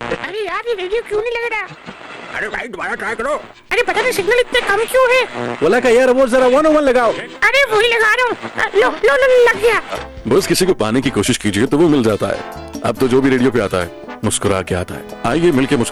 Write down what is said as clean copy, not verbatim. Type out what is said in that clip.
अरे यार ये रेडियो क्यों नहीं लग रहा? अरे भाई दोबारा ट्राई करो। अरे पता नहीं सिग्नल इतने कम क्यों है? बोला का यार वो जरा 101 लगाओ। अरे वही लगा रहा हूँ। लो लो लो लग गया। बस किसी को पाने की कोशिश कीजिए तो वो मिल जाता है। अब तो जो भी रेडियो पे आता है मुस्कुरा के आता है। आइए मिलके